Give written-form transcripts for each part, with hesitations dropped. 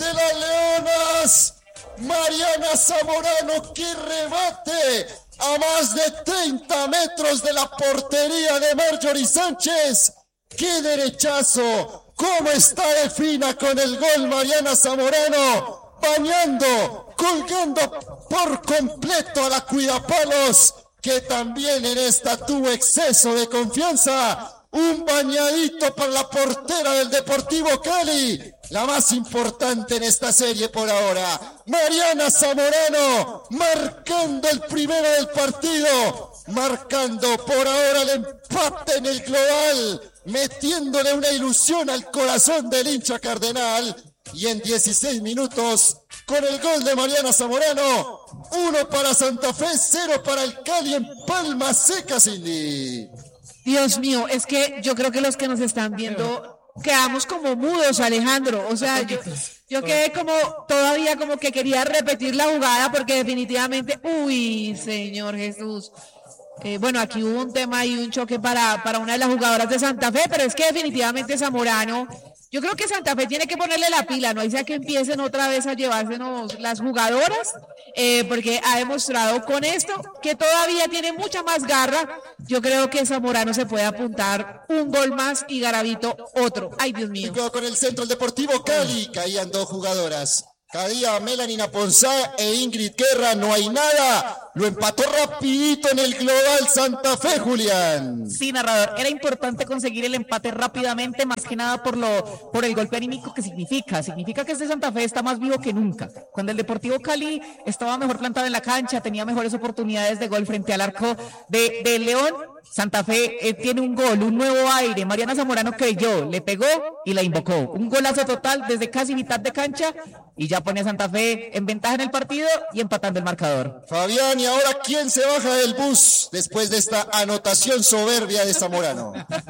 de las Leonas. Mariana Zamorano, que rebate a más de 30 metros de la portería de Marjorie Sánchez. ¡Qué derechazo! ¿Cómo está de fina con el gol Mariana Zamorano? Bañando, colgando por completo a la cuidapalos, que también en esta tuvo exceso de confianza. Un bañadito para la portera del Deportivo Cali, la más importante en esta serie por ahora. Mariana Zamorano marcando el primero del partido, marcando por ahora el empate en el global, metiéndole una ilusión al corazón del hincha cardenal. Y en 16 minutos, con el gol de Mariana Zamorano, 1 para Santa Fe, 0 para el Cali en Palma Seca, Cindy. Dios mío, es que yo creo que los que nos están viendo quedamos como mudos, Alejandro. O sea, yo quedé como todavía como que quería repetir la jugada porque definitivamente, uy, Señor Jesús. Bueno, aquí hubo un tema y un choque para una de las jugadoras de Santa Fe, pero es que definitivamente Zamorano, yo creo que Santa Fe tiene que ponerle la pila, no hay sea que empiecen otra vez a llevársenos las jugadoras, porque ha demostrado con esto que todavía tiene mucha más garra. Yo creo que Zamorano se puede apuntar un gol más y Garavito otro. Ay, Dios mío. Con el centro del Deportivo Cali caían 2 jugadoras. Caía Melanina Ponzá e Ingrid Guerra, no hay nada. Lo empató rapidito en el global Santa Fe, Julián. Sí, narrador, era importante conseguir el empate rápidamente, más que nada por el golpe anímico que significa. Significa que este Santa Fe está más vivo que nunca. Cuando el Deportivo Cali estaba mejor plantado en la cancha, tenía mejores oportunidades de gol frente al arco de León, Santa Fe tiene un gol, un nuevo aire. Mariana Zamorano creyó, le pegó y la invocó. Un golazo total desde casi mitad de cancha y ya pone a Santa Fe en ventaja en el partido y empatando el marcador. Fabián, ¿y ahora quién se baja del bus después de esta anotación soberbia de Zamorano?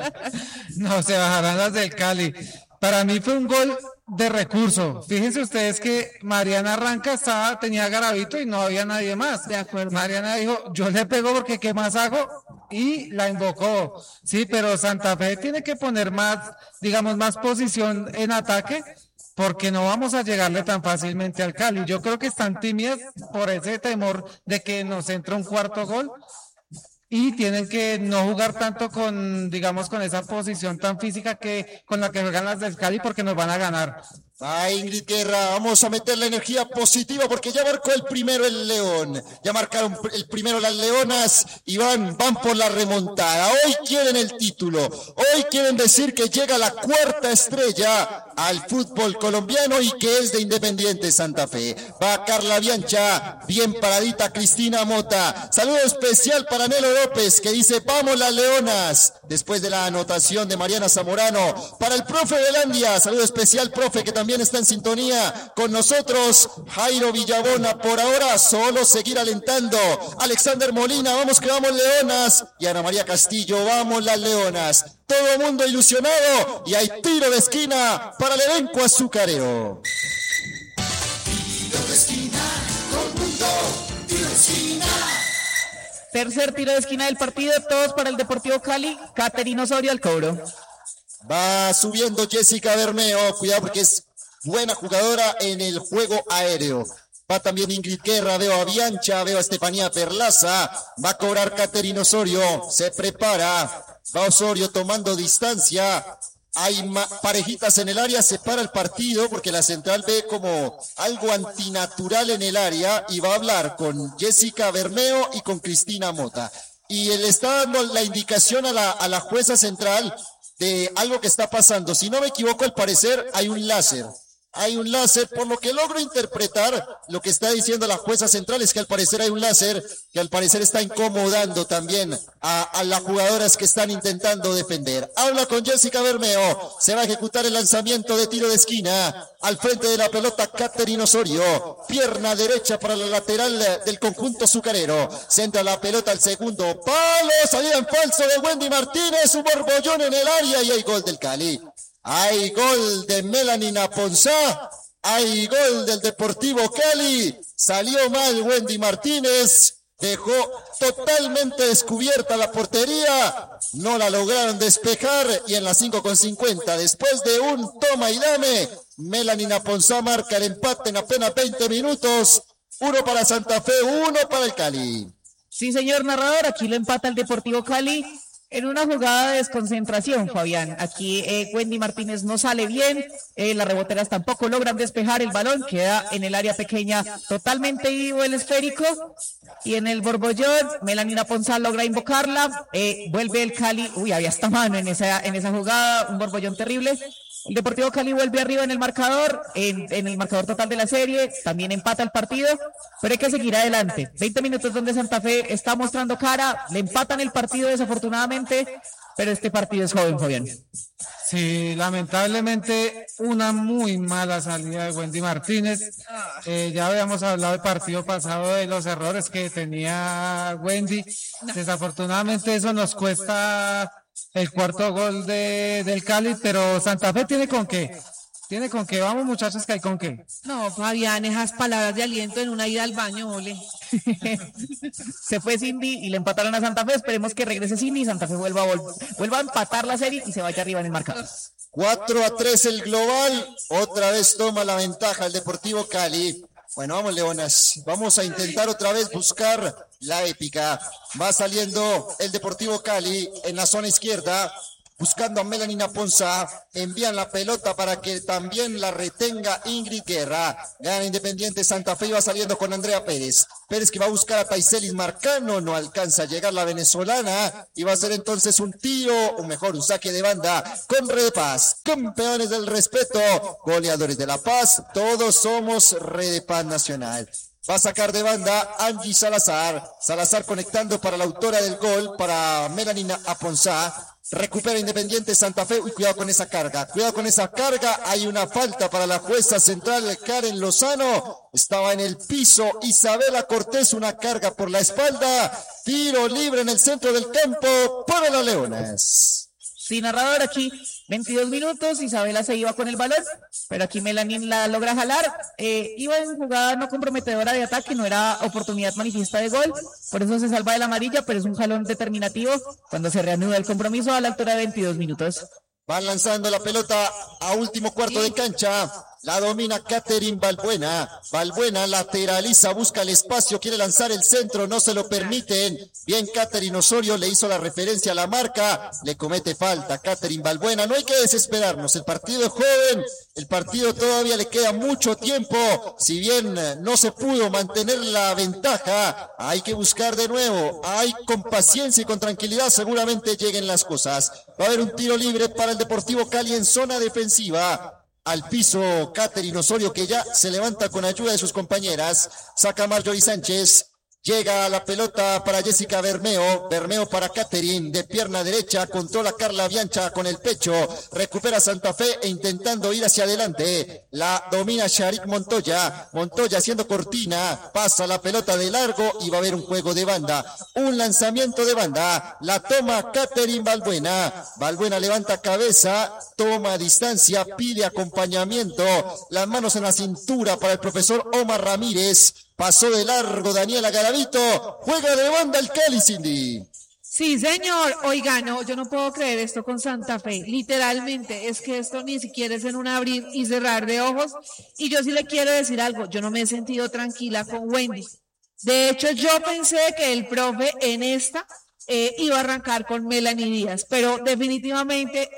No, se bajarán las del Cali. Para mí fue un gol de recurso. Fíjense ustedes que Mariana arranca, tenía Garavito y no había nadie más. De acuerdo. Mariana dijo, yo le pego porque ¿qué más hago? Y la invocó. Sí, pero Santa Fe tiene que poner más, digamos, más posición en ataque, porque no vamos a llegarle tan fácilmente al Cali. Yo creo que están tímidas por ese temor de que nos entre un cuarto gol. Y tienen que no jugar tanto con, digamos, con esa posición tan física que con la que juegan las del Cali, porque nos van a ganar. Ay, Ingrid Guerra, vamos a meter la energía positiva porque ya marcó el primero el León. Ya marcaron el primero las Leonas y van por la remontada. Hoy quieren el título. Hoy quieren decir que llega la 4ª estrella al fútbol colombiano y que es de Independiente Santa Fe. Va Carla Biancha, bien paradita Cristina Mota. Saludo especial para Nelo López que dice, vamos las Leonas. Después de la anotación de Mariana Zamorano. Para el profe Velandia, saludo especial, profe, que también está en sintonía con nosotros. Jairo Villabona, por ahora solo seguir alentando. Alexander Molina, vamos que vamos Leonas. Y Ana María Castillo, vamos las Leonas. Todo el mundo ilusionado y hay tiro de esquina para el elenco azucarero. Tiro de esquina, todo el mundo, tiro de esquina. Tercer tiro de esquina del partido, todos para el Deportivo Cali. Caterina Osorio al cobro. Va subiendo Jessica Bermeo, cuidado porque es buena jugadora en el juego aéreo. Va también Ingrid Guerra, veo a Biancha, veo a Estefanía Perlaza. Va a cobrar Caterina Osorio, se prepara. Va Osorio tomando distancia. Hay parejitas en el área, se para el partido porque la central ve como algo antinatural en el área y va a hablar con Jessica Bermeo y con Cristina Mota. Y le está dando la indicación a la jueza central de algo que está pasando. Si no me equivoco, al parecer hay un láser. Hay un láser, por lo que logro interpretar lo que está diciendo la jueza central es que al parecer hay un láser que al parecer está incomodando también a las jugadoras que están intentando defender. Habla con Jessica Bermeo, se va a ejecutar el lanzamiento de tiro de esquina. Al frente de la pelota, Caterina Osorio, pierna derecha para la lateral del conjunto azucarero. Centra la pelota al segundo palo, salida en falso de Wendy Martínez, un borbollón en el área y hay gol del Cali. Hay gol de Melanina Ponzá, hay gol del Deportivo Cali, salió mal Wendy Martínez, dejó totalmente descubierta la portería, no la lograron despejar y en las 5:50, después de un toma y dame, Melanina Ponzá marca el empate en apenas 20 minutos. 1 para Santa Fe, 1 para el Cali. Sí, señor narrador, aquí lo empata el Deportivo Cali en una jugada de desconcentración, Fabián. Aquí Wendy Martínez no sale bien, las reboteras tampoco logran despejar el balón, queda en el área pequeña totalmente vivo el esférico, y en el borbollón Melanina Ponzá logra invocarla, vuelve el Cali, había hasta mano en esa jugada, un borbollón terrible. El Deportivo Cali vuelve arriba en el marcador, en el marcador total de la serie, también empata el partido, pero hay que seguir adelante. 20 minutos donde Santa Fe está mostrando cara, le empatan el partido desafortunadamente, pero este partido es joven, Fabián. Sí, lamentablemente una muy mala salida de Wendy Martínez. Ya habíamos hablado el partido pasado de los errores que tenía Wendy. Desafortunadamente eso nos cuesta el cuarto gol del Cali, pero Santa Fe tiene con qué. Vamos muchachos, que hay con qué. No, Fabián, esas palabras de aliento en una ida al baño, ole. Se fue Cindy y le empataron a Santa Fe. Esperemos que regrese Cindy y Santa Fe vuelva a empatar la serie y se vaya arriba en el marcador. 4-3 el global. Otra vez toma la ventaja el Deportivo Cali. Bueno, vamos, Leonas. Vamos a intentar otra vez buscar la épica. Va saliendo el Deportivo Cali en la zona izquierda, buscando a Melanina Ponzá. Envían la pelota para que también la retenga Ingrid Guerra. Gana Independiente Santa Fe y va saliendo con Andrea Pérez. Pérez que va a buscar a Taiselis Marcano. No alcanza a llegar la venezolana. Y va a ser entonces un tiro, un saque de banda con Red de Paz. Campeones del respeto, goleadores de La Paz. Todos somos Red de Paz Nacional. Va a sacar de banda Angie Salazar. Salazar conectando para la autora del gol, para Melanina Ponzá. Recupera Independiente Santa Fe. Uy, cuidado con esa carga. Hay una falta para la jueza central, Karen Lozano. Estaba en el piso Isabela Cortés. Una carga por la espalda. Tiro libre en el centro del campo para las Leonas. Sí, narrador, aquí 22 minutos, Isabela se iba con el balón, pero aquí Melanin la logra jalar, iba en jugada no comprometedora de ataque, no era oportunidad manifiesta de gol, por eso se salva de la amarilla, pero es un jalón determinativo cuando se reanuda el compromiso a la altura de 22 minutos. Van lanzando la pelota a último cuarto de cancha. La domina Catherine Balbuena. Balbuena lateraliza, busca el espacio, quiere lanzar el centro, no se lo permiten. Bien, Catherine Osorio le hizo la referencia a la marca. Le comete falta Catherine Balbuena. No hay que desesperarnos, el partido es joven, el partido todavía le queda mucho tiempo. Si bien no se pudo mantener la ventaja, hay que buscar de nuevo. Hay con paciencia y con tranquilidad seguramente lleguen las cosas. Va a haber un tiro libre para el Deportivo Cali en zona defensiva. Al piso Catherine Osorio, que ya se levanta con ayuda de sus compañeras. Saca Marjorie Sánchez. Llega la pelota para Jessica Bermeo. Bermeo para Catherine. De pierna derecha. Controla Carla Biancha con el pecho. Recupera Santa Fe e intentando ir hacia adelante. La domina Sharik Montoya. Montoya haciendo cortina. Pasa la pelota de largo y va a haber un juego de banda. Un lanzamiento de banda. La toma Catherine Balbuena. Balbuena levanta cabeza. Toma distancia. Pide acompañamiento. Las manos en la cintura para el profesor Omar Ramírez. Pasó de largo Daniela Garavito. Juega de banda el Cali, Cindy. Sí, señor. Oiga, no, yo no puedo creer esto con Santa Fe. Literalmente, es que esto ni siquiera es en un abrir y cerrar de ojos. Y yo sí le quiero decir algo. Yo no me he sentido tranquila con Wendy. De hecho, yo pensé que el profe en esta iba a arrancar con Melanie Díaz, pero definitivamente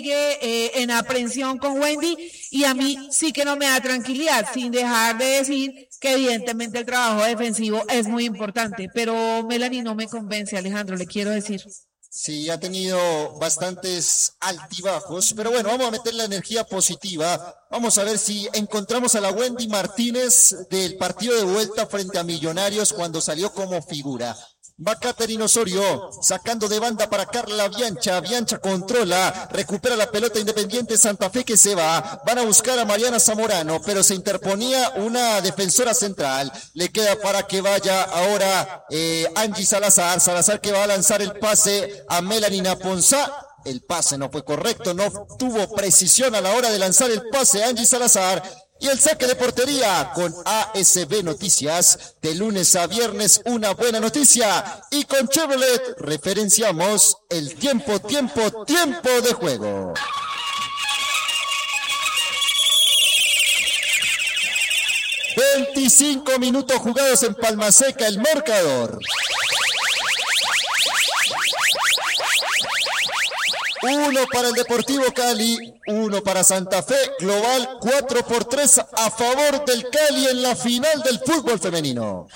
sigue en aprensión con Wendy y a mí sí que no me da tranquilidad, sin dejar de decir que evidentemente el trabajo defensivo es muy importante, pero Melanie no me convence, Alejandro, le quiero decir. Sí, ha tenido bastantes altibajos, pero bueno, vamos a meter la energía positiva. Vamos a ver si encontramos a la Wendy Martínez del partido de vuelta frente a Millonarios cuando salió como figura. Va Catherine Osorio, sacando de banda para Carla Biancha. Biancha controla, recupera la pelota Independiente Santa Fe que se va. Van a buscar a Mariana Zamorano, pero se interponía una defensora central. Le queda para que vaya ahora Angie Salazar. Salazar que va a lanzar el pase a Melanina Ponzá. El pase no fue correcto, no tuvo precisión a la hora de lanzar el pase a Angie Salazar. Y el saque de portería con ASB Noticias, de lunes a viernes una buena noticia. Y con Chevrolet referenciamos el tiempo de juego. 25 minutos jugados en Palma Seca, el marcador. 1 para el Deportivo Cali, 1 para Santa Fe, global 4-3 a favor del Cali en la final del fútbol femenino.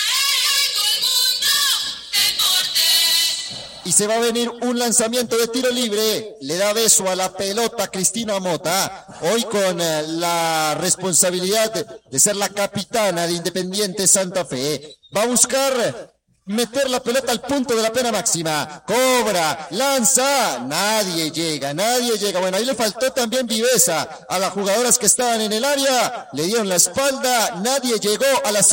Y se va a venir un lanzamiento de tiro libre, le da beso a la pelota Cristina Mota, hoy con la responsabilidad de ser la capitana de Independiente Santa Fe. Va a buscar meter la pelota al punto de la pena máxima, cobra, lanza, nadie llega. Bueno, ahí le faltó también viveza a las jugadoras que estaban en el área, le dieron la espalda, nadie llegó a las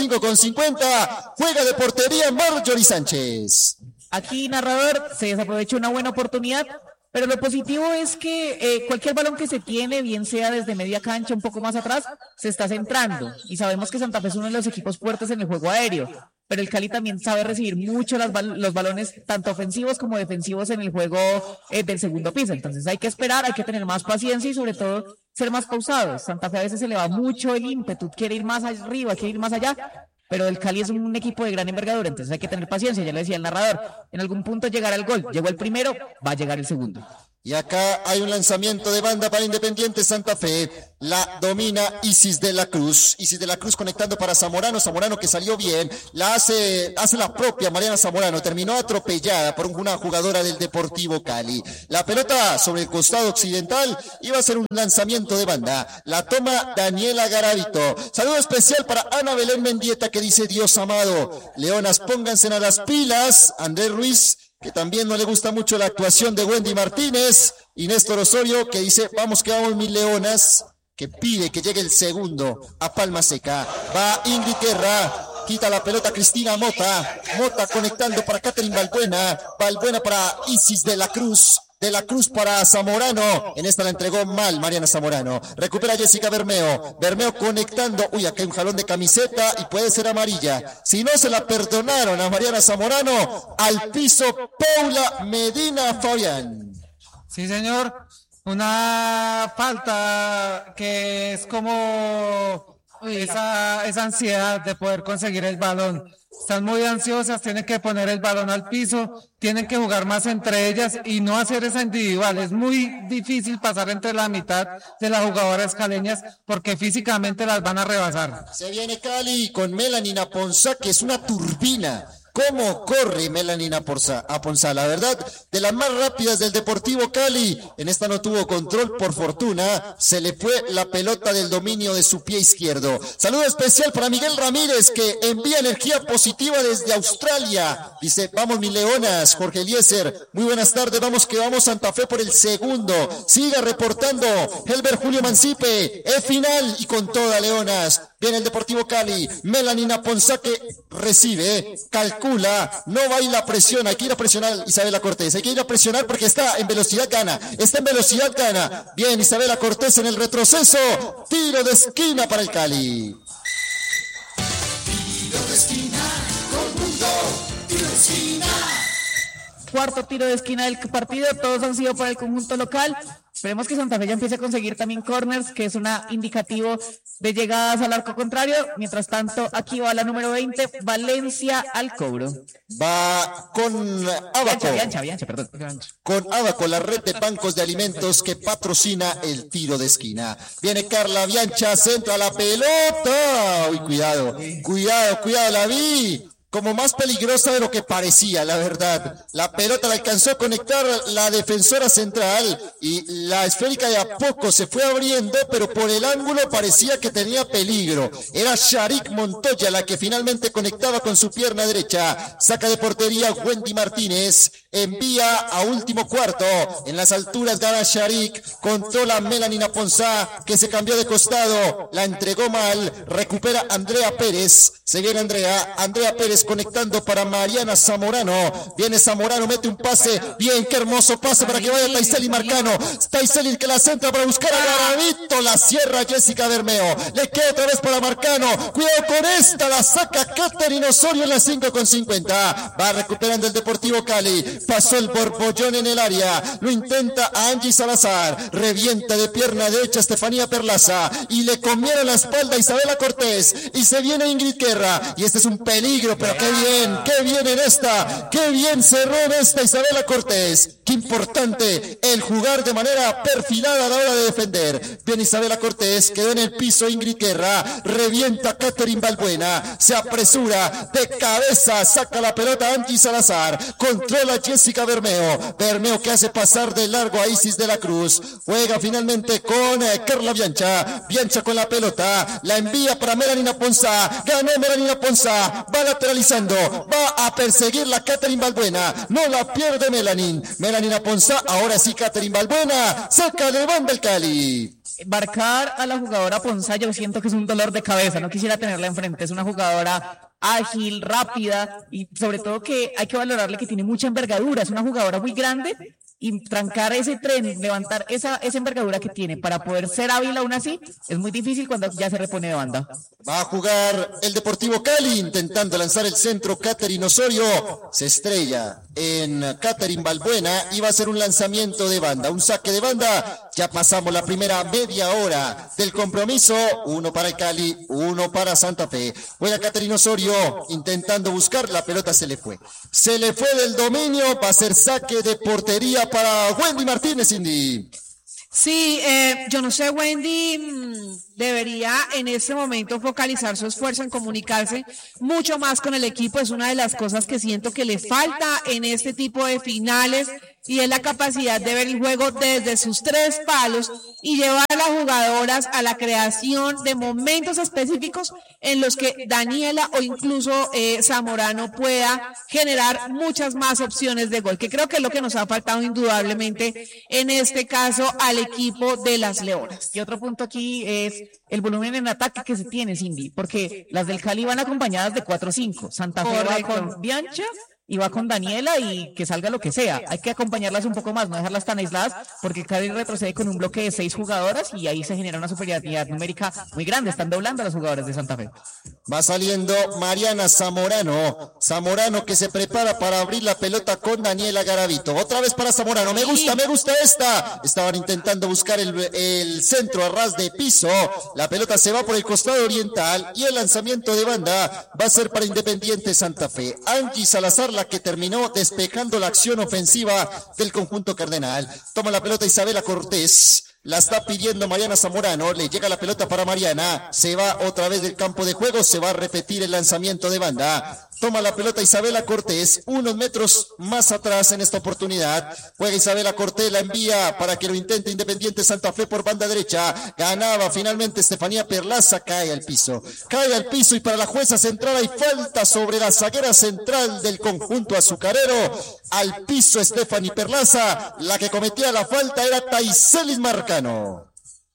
5:50, juega de portería Marjorie Sánchez. Aquí, narrador, se desaprovechó una buena oportunidad, pero lo positivo es que cualquier balón que se tiene, bien sea desde media cancha, un poco más atrás, se está centrando. Y sabemos que Santa Fe es uno de los equipos fuertes en el juego aéreo, pero el Cali también sabe recibir mucho los balones, tanto ofensivos como defensivos en el juego del segundo piso. Entonces hay que esperar, hay que tener más paciencia y sobre todo ser más pausados. Santa Fe a veces se le va mucho el ímpetu, quiere ir más arriba, quiere ir más allá, pero el Cali es un equipo de gran envergadura, entonces hay que tener paciencia, ya lo decía el narrador, en algún punto llegará el gol, llegó el primero, va a llegar el segundo. Y acá hay un lanzamiento de banda para Independiente Santa Fe, la domina Isis de la Cruz conectando para Zamorano que salió bien, la hace la propia Mariana Zamorano, terminó atropellada por una jugadora del Deportivo Cali. La pelota sobre el costado occidental iba a ser un lanzamiento de banda, la toma Daniela Garavito. Saludo especial para Ana Belén Mendieta que dice: Dios amado, leonas, pónganse a las pilas. Andrés Ruiz, que también no le gusta mucho la actuación de Wendy Martínez, y Néstor Osorio, que dice: vamos que vamos mis leonas, que pide que llegue el segundo a Palma Seca. Va Ingrid Guerra, quita la pelota Cristina Mota conectando para Catherine Balbuena para Isis de la Cruz para Zamorano, en esta la entregó mal Mariana Zamorano, recupera Jessica Bermeo conectando, acá hay un jalón de camiseta y puede ser amarilla, si no se la perdonaron a Mariana Zamorano, al piso Paula Medina Fabián. Sí, señor, una falta que es como esa ansiedad de poder conseguir el balón. Están muy ansiosas, tienen que poner el balón al piso, tienen que jugar más entre ellas y no hacer esa individual. Es muy difícil pasar entre la mitad de las jugadoras caleñas porque físicamente las van a rebasar. Se viene Cali con Melanina Ponzá, que es una turbina. ¿Cómo corre Melanina Ponzá? La verdad, de las más rápidas del Deportivo Cali. En esta no tuvo control, por fortuna. Se le fue la pelota del dominio de su pie izquierdo. Saludo especial para Miguel Ramírez, que envía energía positiva desde Australia. Dice: vamos mis leonas. Jorge Eliezer, muy buenas tardes. Vamos que vamos Santa Fe por el segundo. Siga reportando Helber Julio Mancipe. Es final y con toda, leonas. Viene el Deportivo Cali. Melanina Ponzá que recibe, calcula, no va a ir la presión, hay que ir a presionar Isabela Cortés, hay que ir a presionar porque está en velocidad gana. Bien, Isabela Cortés en el retroceso, tiro de esquina para el Cali. Tiro de esquina, conjunto, tiro de esquina. Cuarto tiro de esquina del partido, todos han sido para el conjunto local. Esperemos que Santa Fe ya empiece a conseguir también corners, que es un indicativo de llegadas al arco contrario. Mientras tanto, aquí va la número 20, Valencia al cobro. Va con Abaco. Biancha, perdón. Con Abaco, la red de bancos de alimentos que patrocina el tiro de esquina. Viene Carla Biancha, centra la pelota. Uy, cuidado, la vi como más peligrosa de lo que parecía, la verdad. La pelota la alcanzó a conectar la defensora central y la esférica de a poco se fue abriendo, pero por el ángulo parecía que tenía peligro. Era Sharik Montoya la que finalmente conectaba con su pierna derecha. Saca de portería Wendy Martínez, envía a último cuarto. En las alturas gana Sharik, controla Melanina Ponzá, que se cambió de costado, la entregó mal, recupera Andrea Pérez. Se viene Andrea Pérez Pérez conectando para Mariana Zamorano. Viene Zamorano, mete un pase. Bien, qué hermoso pase para que vaya Taiseli Marcano. Taiseli que la centra para buscar a Garavito. La cierra Jessica Bermeo. Le queda otra vez para Marcano. Cuidado con esta. La saca Katherine Osorio en la 5:50. Va recuperando el Deportivo Cali. Pasó el borbollón en el área. Lo intenta a Angie Salazar. Revienta de pierna derecha Estefanía Perlaza. Y le comieron la espalda a Isabela Cortés. Y se viene Ingrid Guerra. Y este es un peligro, pero qué bien en esta. Qué bien cerró en esta Isabela Cortés. Qué importante el jugar de manera perfilada a la hora de defender. Bien Isabela Cortés, quedó en el piso Ingrid Guerra, revienta Katherine Balbuena, se apresura de cabeza, saca la pelota Angie Salazar, controla Jessica Bermeo, Bermeo que hace pasar de largo a Isis de la Cruz, juega finalmente con Carla Biancha, Biancha con la pelota, la envía para Melanina Ponzá, ganó Melanina Ponzá, va lateralizando, va a perseguir la Katherine Balbuena, no la pierde Melanina Ponzá, ahora sí Katherine Balbuena, saca de banda el Cali. Marcar a la jugadora Ponzá yo siento que es un dolor de cabeza, no quisiera tenerla enfrente, es una jugadora ágil, rápida y sobre todo que hay que valorarle que tiene mucha envergadura, es una jugadora muy grande y trancar ese tren, levantar esa envergadura que tiene para poder ser hábil aún así, es muy difícil cuando ya se repone de banda. Va a jugar el Deportivo Cali, intentando lanzar el centro Katherine Osorio, se estrella en Katherine Balbuena y va a ser un lanzamiento de banda, un saque de banda. Ya pasamos la primera media hora del compromiso, uno para el Cali, uno para Santa Fe. Juega Katherine Osorio, intentando buscar, la pelota se le fue del dominio, va a ser saque de portería para Wendy Martínez, Cindy. Sí, yo no sé, Wendy debería en este momento focalizar su esfuerzo en comunicarse mucho más con el equipo. Es una de las cosas que siento que le falta en este tipo de finales y es la capacidad de ver el juego desde sus tres palos y llevar a las jugadoras a la creación de momentos específicos en los que Daniela o incluso Zamorano pueda generar muchas más opciones de gol, que creo que es lo que nos ha faltado indudablemente en este caso al equipo de las Leonas. Y otro punto aquí es el volumen en ataque que se tiene, Cindy, porque las del Cali van acompañadas de 4-5, Santa Fe va con Biancha y va con Daniela y que salga lo que sea. Hay que acompañarlas un poco más, no dejarlas tan aisladas, porque Cali retrocede con un bloque de 6 jugadoras y ahí se genera una superioridad numérica muy grande. Están doblando a las jugadoras de Santa Fe. Va saliendo Mariana Zamorano. Zamorano que se prepara para abrir la pelota con Daniela Garavito. Otra vez para Zamorano. Me gusta esta. Estaban intentando buscar el centro a ras de piso. La pelota se va por el costado oriental y el lanzamiento de banda va a ser para Independiente Santa Fe. Angie Salazar, la que terminó despejando la acción ofensiva del conjunto cardenal. Toma la pelota Isabela Cortés. La está pidiendo Mariana Zamorano, le llega la pelota para Mariana, se va otra vez del campo de juego, se va a repetir el lanzamiento de banda. Toma la pelota Isabela Cortés, unos metros más atrás en esta oportunidad. Juega Isabela Cortés, la envía para que lo intente Independiente Santa Fe por banda derecha. Ganaba finalmente Estefanía Perlaza, cae al piso y para la jueza central hay falta sobre la zaguera central del conjunto azucarero. Al piso Estefanía Perlaza, la que cometía la falta era Taiselis Marcano.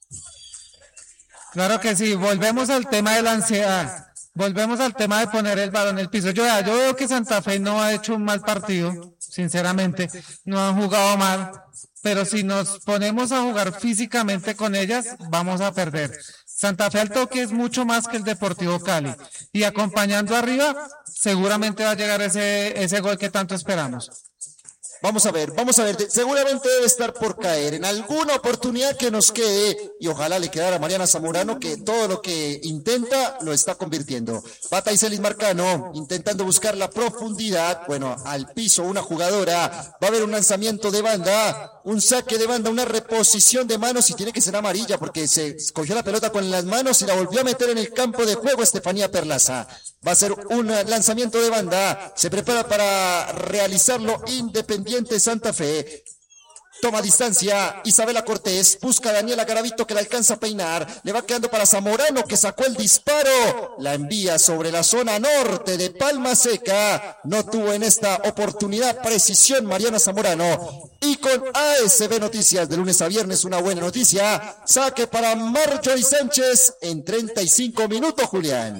Claro que sí, volvemos al tema de la ansiedad. Volvemos al tema de poner el balón en el piso. Yo veo que Santa Fe no ha hecho un mal partido, sinceramente, no han jugado mal, pero si nos ponemos a jugar físicamente con ellas, vamos a perder. Santa Fe al toque es mucho más que el Deportivo Cali, y acompañando arriba, seguramente va a llegar ese gol que tanto esperamos. Vamos a ver, seguramente debe estar por caer en alguna oportunidad que nos quede y ojalá le quedara a Mariana Zamorano que todo lo que intenta lo está convirtiendo. Va Taiselis Marcano intentando buscar la profundidad, bueno, al piso una jugadora, va a haber un lanzamiento de banda, un saque de banda, una reposición de manos y tiene que ser amarilla porque se cogió la pelota con las manos y la volvió a meter en el campo de juego Estefanía Perlaza. Va a ser un lanzamiento de banda, se prepara para realizarlo Independiente Santa Fe. Toma distancia Isabela Cortés, busca a Daniela Garavito que la alcanza a peinar, le va quedando para Zamorano que sacó el disparo, la envía sobre la zona norte de Palma Seca, no tuvo en esta oportunidad precisión Mariana Zamorano. Y con ASB Noticias de lunes a viernes una buena noticia, saque para Marjorie Sánchez en 35 minutos, Julián.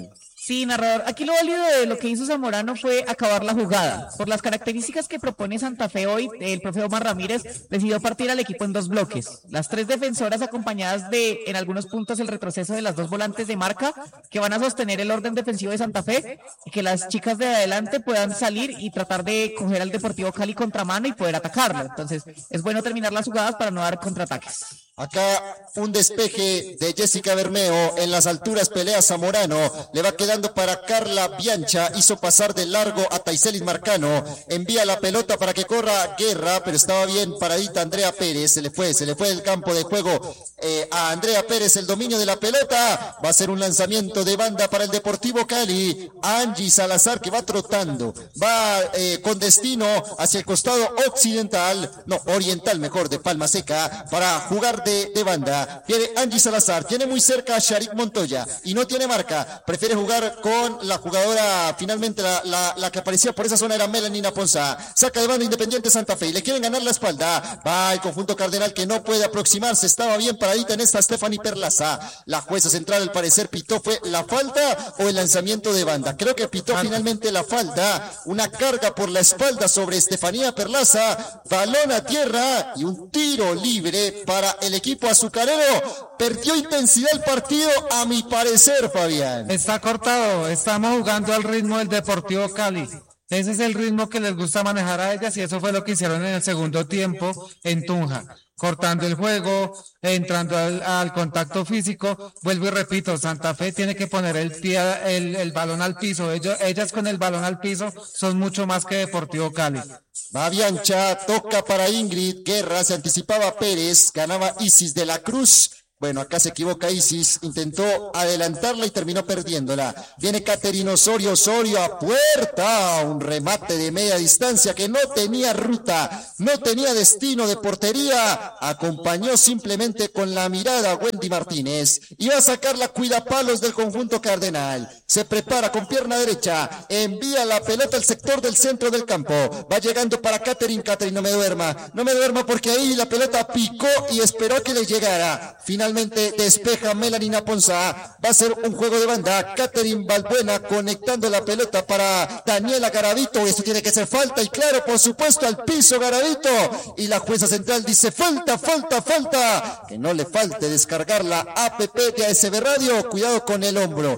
Sí, narrador. Aquí lo válido de lo que hizo Zamorano fue acabar la jugada. Por las características que propone Santa Fe hoy, el profe Omar Ramírez decidió partir al equipo en dos bloques. Las tres defensoras acompañadas de, en algunos puntos, el retroceso de las dos volantes de marca que van a sostener el orden defensivo de Santa Fe y que las chicas de adelante puedan salir y tratar de coger al Deportivo Cali contramano y poder atacarlo. Entonces, es bueno terminar las jugadas para no dar contraataques. Acá un despeje de Jessica Bermeo en las alturas, pelea Zamorano, le va quedando para Carla Biancha, hizo pasar de largo a Taiselis Marcano, envía la pelota para que corra Guerra, pero estaba bien paradita Andrea Pérez, se le fue del campo de juego a Andrea Pérez el dominio de la pelota, va a ser un lanzamiento de banda para el Deportivo Cali, Angie Salazar que va trotando, va con destino hacia el costado oriental mejor, de Palma Seca, para jugar de banda. Viene Angie Salazar, tiene muy cerca a Sharik Montoya y no tiene marca, prefiere jugar con la jugadora, finalmente la que aparecía por esa zona era Melanina Ponza, saca de banda Independiente Santa Fe y le quieren ganar la espalda, va el conjunto cardenal que no puede aproximarse, estaba bien paradita en esta Stephanie Perlaza, la jueza central al parecer pitó fue la falta o el lanzamiento de banda, creo que pitó finalmente la falta, una carga por la espalda sobre Estefanía Perlaza, balón a tierra y un tiro libre para el equipo azucarero. Perdió intensidad el partido, a mi parecer, Fabián. Está cortado, estamos jugando al ritmo del Deportivo Cali. Ese es el ritmo que les gusta manejar a ellas y eso fue lo que hicieron en el segundo tiempo en Tunja. Cortando el juego, entrando al contacto físico. Vuelvo y repito, Santa Fe tiene que poner el balón al piso. Ellas con el balón al piso son mucho más que Deportivo Cali. Va Biancha, toca para Ingrid Guerra, se anticipaba Pérez, ganaba Isis de la Cruz. Bueno, acá se equivoca Isis, intentó adelantarla y terminó perdiéndola. Viene Caterina Osorio a puerta, un remate de media distancia que no tenía ruta, no tenía destino de portería, acompañó simplemente con la mirada Wendy Martínez. Iba a sacar la cuidapalos del conjunto cardenal, se prepara con pierna derecha, envía la pelota al sector del centro del campo, va llegando para Caterina, no me duerma porque ahí la pelota picó y esperó que le llegara. Finalmente despeja Melanina Ponza, va a ser un juego de banda, Catherine Balbuena conectando la pelota para Daniela Garavito, esto tiene que ser falta y claro, por supuesto al piso Garavito y la jueza central dice falta, que no le falte descargar la APP de ASB Radio, cuidado con el hombro,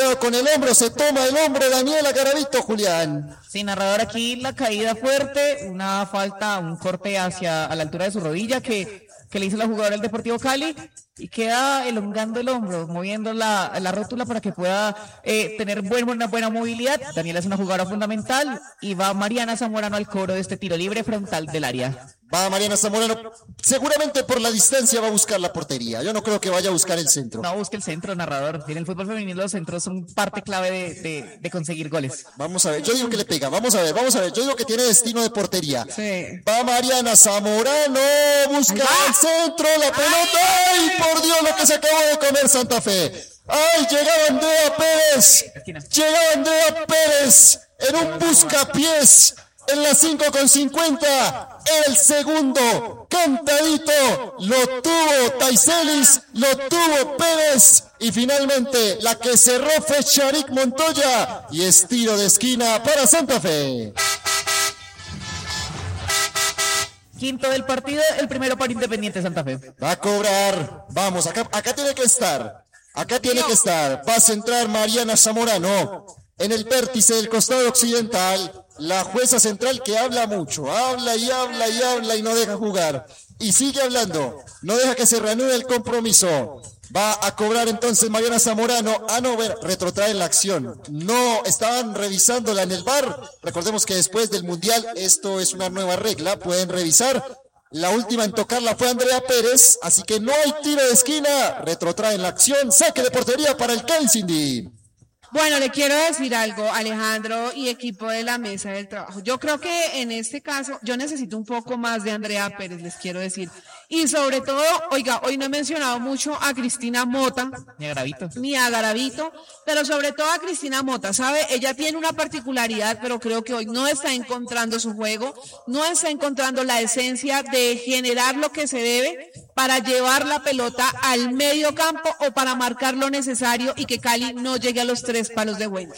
se toma el hombro Daniela Garavito, Julián. Sí, narrador, aquí la caída fuerte, una falta, un corte a la altura de su rodilla que le hizo la jugadora del Deportivo Cali y queda elongando el hombro, moviendo la rótula para que pueda tener una buena movilidad. Daniela es una jugadora fundamental y va Mariana Zamorano al cobro de este tiro libre frontal del área. Va Mariana Zamorano, seguramente por la distancia va a buscar la portería, yo no creo que vaya a buscar el centro. No, busque el centro, narrador. En el fútbol femenino los centros son parte clave de conseguir goles. Vamos a ver, yo digo que le pega, vamos a ver, yo digo que tiene destino de portería. Sí. Va Mariana Zamorano, busca el centro, la pelota, ¡ay, por Dios lo que se acabó de comer Santa Fe! ¡Ay, llegaba Andrea Pérez en un buscapiés! En la 5:50, el segundo cantadito lo tuvo Taiselis, lo tuvo Pérez y finalmente la que cerró fue Sharik Montoya y es tiro de esquina para Santa Fe. Quinto del partido, el primero para Independiente Santa Fe. Va a cobrar, vamos, acá tiene que estar, va a centrar Mariana Zamorano en el vértice del costado occidental. La jueza central que habla mucho, habla y no deja jugar. Y sigue hablando, no deja que se reanude el compromiso. Va a cobrar entonces Mariana Zamorano. Retrotrae la acción. No, estaban revisándola en el VAR. Recordemos que después del Mundial, esto es una nueva regla, pueden revisar. La última en tocarla fue Andrea Pérez, así que no hay tiro de esquina. Retrotrae la acción, saque de portería para el Cali, Cindy. Bueno, le quiero decir algo, Alejandro y equipo de la mesa del trabajo. Yo creo que en este caso, yo necesito un poco más de Andrea Pérez, les quiero decir. Y sobre todo, oiga, hoy no he mencionado mucho a Cristina Mota, ni a Garavito, pero sobre todo a Cristina Mota, ¿sabe? Ella tiene una particularidad, pero creo que hoy no está encontrando su juego, no está encontrando la esencia de generar lo que se debe para llevar la pelota al medio campo o para marcar lo necesario y que Cali no llegue a los 3 palos de Wendy.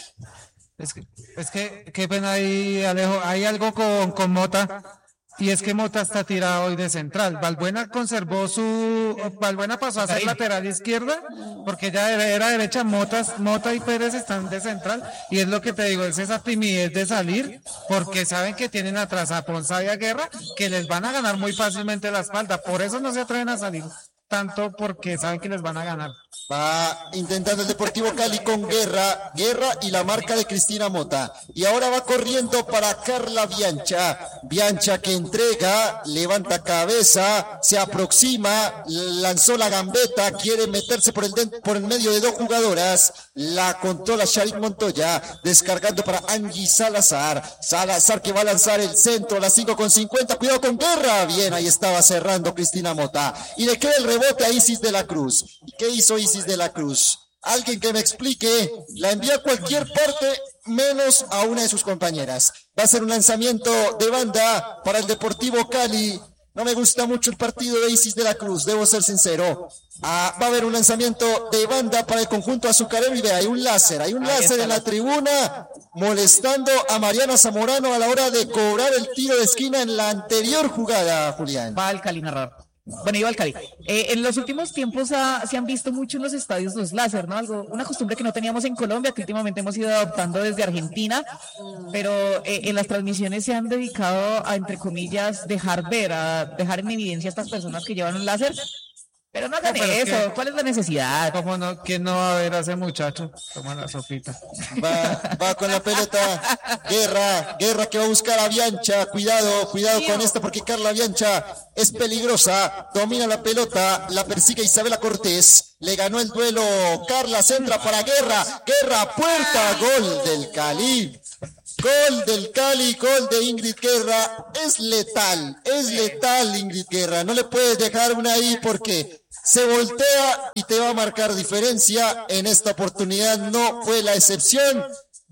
Qué pena ahí, Alejo. Hay algo con Mota. Y es que Mota está tirado hoy de central. Valbuena pasó a ser lateral izquierda, porque ya era derecha. Mota y Pérez están de central. Y es lo que te digo, es esa timidez de salir, porque saben que tienen atrás a Ponzá y a Guerra, que les van a ganar muy fácilmente la espalda. Por eso no se atreven a salir tanto, porque saben que les van a ganar. Va intentando el Deportivo Cali con Guerra y la marca de Cristina Mota. Y ahora va corriendo para Carla Biancha que entrega, levanta cabeza, se aproxima, lanzó la gambeta, quiere meterse por el medio de 2 jugadoras. La controla Sharik Montoya, descargando para Angie Salazar que va a lanzar el centro a las 5:50. Cuidado con Guerra. Bien, ahí estaba cerrando Cristina Mota. Y le queda el rebote a Isis de la Cruz. ¿Y qué hizo Isis de la Cruz? Alguien que me explique. La envía a cualquier parte menos a una de sus compañeras. Va a ser un lanzamiento de banda para el Deportivo Cali. No me gusta mucho el partido de Isis de la Cruz, debo ser sincero. Va a haber un lanzamiento de banda para el conjunto azucarero y vea, hay un láser en la tribuna molestando a Mariana Zamorano a la hora de cobrar el tiro de esquina en la anterior jugada, Julián. Va al Cali narrar. Bueno, iba al Cali. En los últimos tiempos se han visto mucho en los estadios los láser, ¿no? Una costumbre que no teníamos en Colombia, que últimamente hemos ido adoptando desde Argentina, pero en las transmisiones se han dedicado a, entre comillas, dejar en evidencia a estas personas que llevan un láser. Pero no hagan eso, ¿cuál es la necesidad? ¿Cómo no? ¿Quién no va a ver a ese muchacho? Toma la sopita. Va con la pelota Guerra que va a buscar a Biancha, cuidado con esta porque Carla Biancha es peligrosa, domina la pelota, la persigue Isabela Cortés, le ganó el duelo Carla, centra para Guerra, puerta, gol del Cali. Gol del Cali, gol de Ingrid Guerra, es letal Ingrid Guerra, no le puedes dejar una ahí porque se voltea y te va a marcar diferencia. En esta oportunidad no fue la excepción,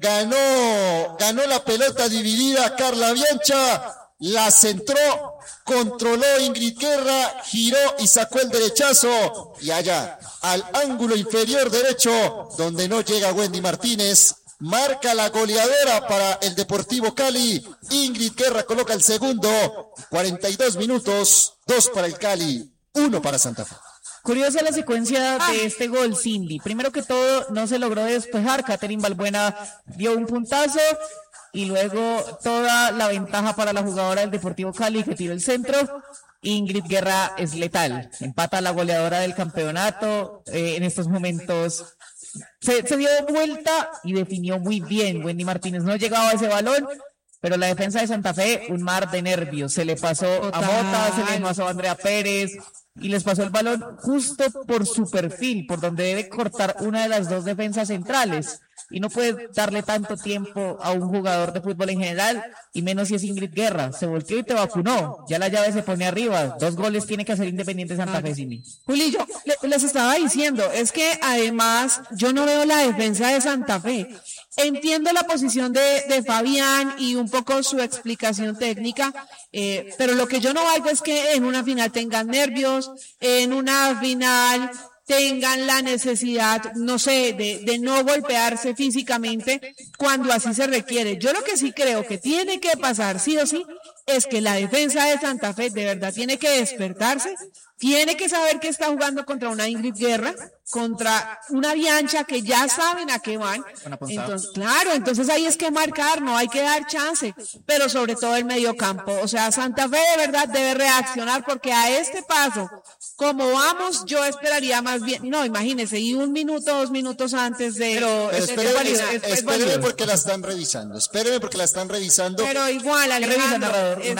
ganó la pelota dividida Carla Biancha, la centró, controló Ingrid Guerra, giró y sacó el derechazo y allá al ángulo inferior derecho donde no llega Wendy Martínez. Marca la goleadora para el Deportivo Cali. Ingrid Guerra coloca el segundo. 42 minutos. 2 para el Cali. 1 para Santa Fe. Curiosa la secuencia de este gol, Cindy. Primero que todo, no se logró despejar. Catherine Balbuena dio un puntazo. Y luego toda la ventaja para la jugadora del Deportivo Cali que tiró el centro. Ingrid Guerra es letal. Empata a la goleadora del campeonato. En estos momentos se dio vuelta y definió muy bien. Wendy Martínez no llegaba a ese balón, pero la defensa de Santa Fe, un mar de nervios. Se le pasó a Mota, se le pasó a Andrea Pérez y les pasó el balón justo por su perfil, por donde debe cortar una de las 2 defensas centrales. Y no puede darle tanto tiempo a un jugador de fútbol en general, y menos si es Ingrid Guerra. Se volteó y te vacunó. Ya la llave se pone arriba. 2 goles tiene que hacer Independiente Santa Fe, Cindy. Juli, yo les estaba diciendo, es que además yo no veo la defensa de Santa Fe. Entiendo la posición de Fabián y un poco su explicación técnica, pero lo que yo no valgo es que en una final tengan nervios, en una final tengan la necesidad, no sé, de no golpearse físicamente cuando así se requiere. Yo lo que sí creo que tiene que pasar, sí o sí, es que la defensa de Santa Fe de verdad tiene que despertarse, tiene que saber que está jugando contra una Ingrid Guerra, contra una Biancha que ya saben a qué van. Entonces, claro, entonces ahí es que marcar, no hay que dar chance, pero sobre todo el mediocampo. O sea, Santa Fe de verdad debe reaccionar porque a este paso, como vamos, yo esperaría más bien, no, imagínese, y 1 minuto, 2 minutos antes de... Pero espéreme porque la están revisando, Pero igual, Alejandro, en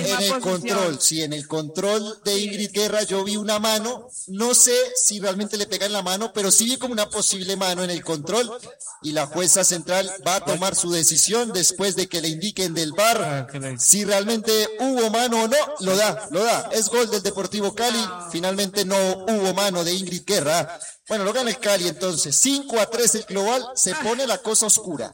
el control de Ingrid Guerra yo vi una mano, no sé si realmente le pegó pega en la mano, pero sí vi como una posible mano en el control y la jueza central va a tomar su decisión después de que le indiquen del VAR si realmente hubo mano o no. Lo da. Es gol del Deportivo Cali. Finalmente no hubo mano de Ingrid Guerra. Bueno, lo gana el Cali entonces. 5-3 el global. Se pone la cosa oscura.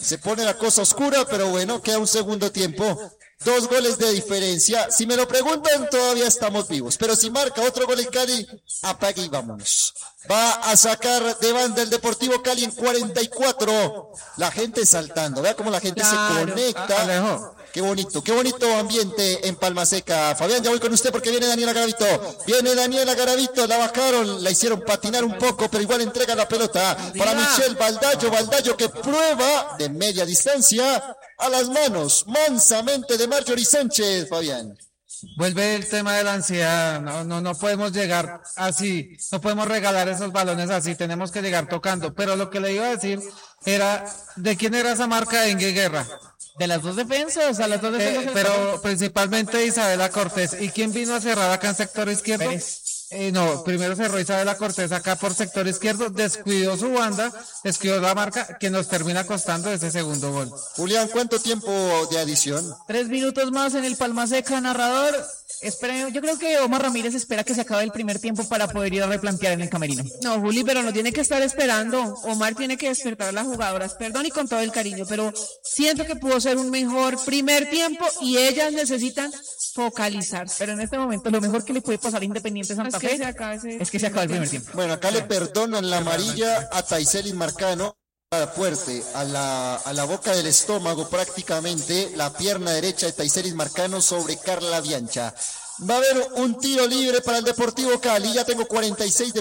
Pero bueno, queda un segundo tiempo. 2 goles de diferencia. Si me lo preguntan, todavía estamos vivos. Pero si marca otro gol el Cali, apague y vámonos. Va a sacar de banda el Deportivo Cali en 44. La gente saltando. Vea cómo la gente se conecta. Alejo. Qué bonito ambiente en Palma Seca. Fabián, ya voy con usted porque viene Daniela Garavito. La bajaron, la hicieron patinar un poco, pero igual entrega la pelota para Michelle Baldayo que prueba de media distancia a las manos mansamente de Marjorie Sánchez, Fabián. Vuelve el tema de la ansiedad, no podemos llegar así, no podemos regalar esos balones así, tenemos que llegar tocando, pero lo que le iba a decir era, ¿de quién era esa marca de Ingrid Guerra? De las dos defensas, a las dos defensas. Pero principalmente Isabela Cortés. ¿Y quién vino a cerrar acá en sector izquierdo? No, primero cerró Isabela Cortés acá por sector izquierdo, descuidó su banda, descuidó la marca, que nos termina costando ese segundo gol. Julián, ¿cuánto tiempo de adición? 3 minutos más en el Palma Seca, narrador. Yo creo que Omar Ramírez espera que se acabe el primer tiempo para poder ir a replantear en el camerino. No, Juli, pero no tiene que estar esperando. Omar tiene que despertar a las jugadoras. Perdón y con todo el cariño, pero siento que pudo ser un mejor primer tiempo y ellas necesitan focalizarse. Pero en este momento lo mejor que le puede pasar a Independiente Santa Fe es que se acabe el primer tiempo. Bueno, acá le perdonan la amarilla a Taiselis Marcano. Fuerte a la boca del estómago prácticamente la pierna derecha de Taiselis Marcano sobre Carla Biancha. Va a haber un tiro libre para el Deportivo Cali. Ya tengo 46 de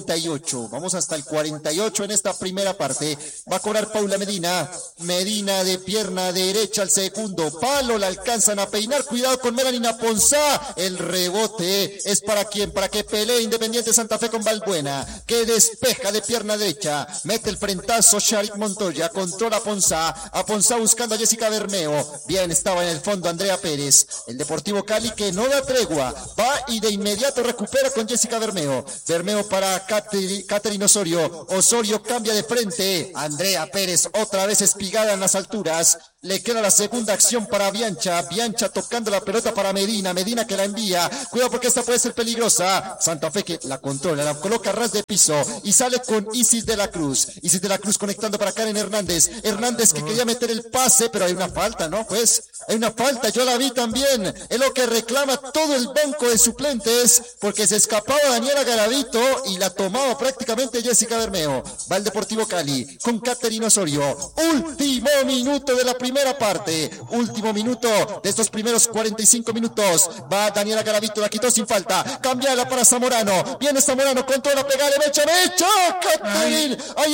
48. Vamos hasta el 48 en esta primera parte. Va a cobrar Paula Medina. Medina de pierna derecha al segundo palo. La alcanzan a peinar. Cuidado con Melanina Ponzá. El rebote es para quién. Para que pelee Independiente Santa Fe con Balbuena. Que despeja de pierna derecha. Mete el frentazo Sharik Montoya. Controla a Ponzá. A Ponzá buscando a Jessica Bermeo. Bien, estaba en el fondo Andrea Pérez. El Deportivo Cali que no da tregua. Va y de inmediato recupera con Jessica Bermeo. Bermeo para Catherine Osorio. Osorio cambia de frente. Andrea Pérez otra vez espigada en las alturas. Le queda la segunda acción para Biancha. Biancha tocando la pelota para Medina. Medina que la envía. Cuidado porque esta puede ser peligrosa. Santa Fe que la controla, la coloca a ras de piso. Y sale con Isis de la Cruz. Isis de la Cruz conectando para Karen Hernández. Hernández que quería meter el pase, pero hay una falta, ¿no? Pues hay una falta. Yo la vi también. Es lo que reclama todo el banco de suplentes porque se escapaba Daniela Garavito y la tomaba prácticamente Jessica Bermeo. Va el Deportivo Cali con Catherine Osorio. Último minuto de la primera parte. Último minuto de estos primeros 45 minutos. Va Daniela Garavito, la quitó sin falta. Cambiala para Zamorano. Viene Zamorano con toda la pegada. Mecha. Catherine. Ahí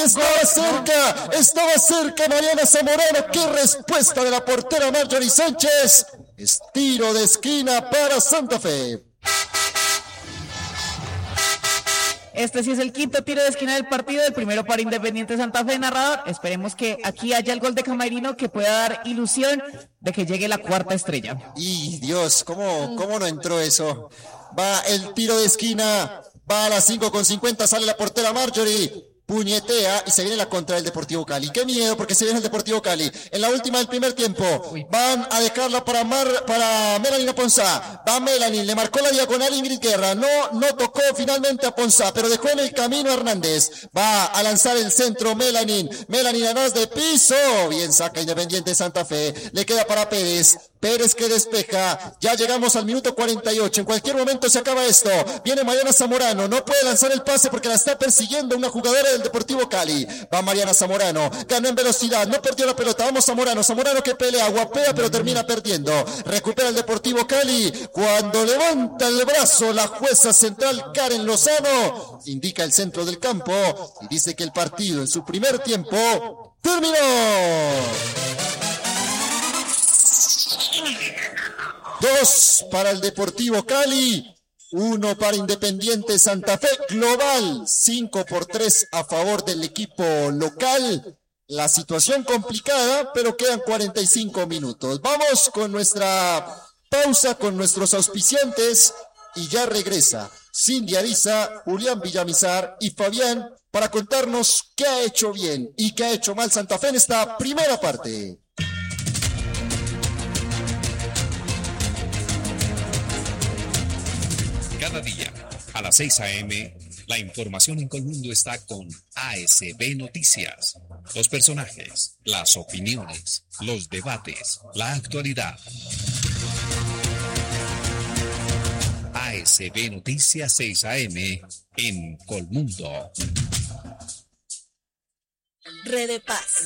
estaba cerca Mariana Zamorano. Qué respuesta de la portera Marjorie Sánchez. Es tiro de esquina para Santa Fe. Este sí es el quinto tiro de esquina del partido, el primero para Independiente Santa Fe, narrador. Esperemos que aquí haya el gol de Camerino que pueda dar ilusión de que llegue la cuarta estrella. Y Dios, ¿cómo no entró eso? Va el tiro de esquina, va a las 5:50, sale la portera Marjorie. Puñetea y se viene la contra del Deportivo Cali. Qué miedo porque se viene el Deportivo Cali. En la última del primer tiempo van a dejarla para Melanina Ponzá. Va Melanie, le marcó la diagonal Ingrid Guerra. No tocó finalmente a Ponzá, pero dejó en el camino a Hernández. Va a lanzar el centro Melanie a ras de piso. Bien saca Independiente Santa Fe. Le queda para Pérez. Pérez que despeja. Ya llegamos al minuto 48. En cualquier momento se acaba esto. Viene Mariana Zamorano. No puede lanzar el pase porque la está persiguiendo una jugadora del Deportivo Cali. Va Mariana Zamorano. Ganó en velocidad. No perdió la pelota. Vamos Zamorano. Zamorano que pelea. Guapea pero termina perdiendo. Recupera el Deportivo Cali. Cuando levanta el brazo la jueza central Karen Lozano. Indica el centro del campo. Y dice que el partido en su primer tiempo terminó. 2 para el Deportivo Cali, 1 para Independiente Santa Fe, global 5-3 a favor del equipo local. La situación complicada, pero quedan 45 minutos. Vamos con nuestra pausa, con nuestros auspiciantes y ya regresa Cindy Ariza, Julián Villamizar y Fabián para contarnos qué ha hecho bien y qué ha hecho mal Santa Fe en esta primera parte. Cada día, a las 6 a.m., la información en Colmundo está con ASB Noticias. Los personajes, las opiniones, los debates, la actualidad. ASB Noticias 6 a.m. en Colmundo. Red de Paz.